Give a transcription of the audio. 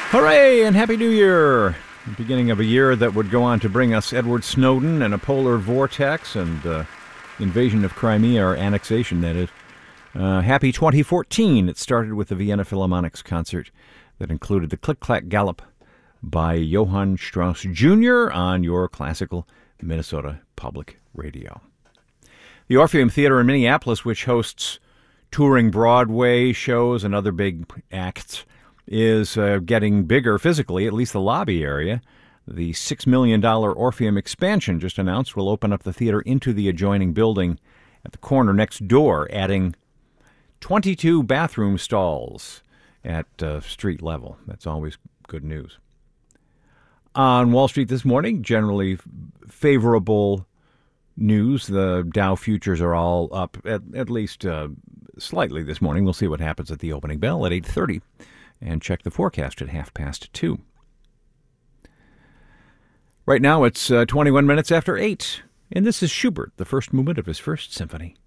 Hooray and Happy New Year! The beginning of a year that would go on to bring us Edward Snowden and a polar vortex and invasion of Crimea, or annexation, that is. Happy 2014. It started with the Vienna Philharmonic's concert that included the Click-Clack Gallop by Johann Strauss Jr. on your classical Minnesota Public Radio. The Orpheum Theater in Minneapolis, which hosts touring Broadway shows and other big acts, is getting bigger physically, at least the lobby area. The $6 million Orpheum expansion just announced will open up the theater into the adjoining building at the corner next door, adding 22 bathroom stalls at street level. That's always good news. On Wall Street this morning, generally favorable news. The Dow futures are all up at least slightly this morning. We'll see what happens at the opening bell at 8:30. And check the forecast at 2:30. Right now it's 21 minutes after 8, and this is Schubert, the first movement of his First Symphony.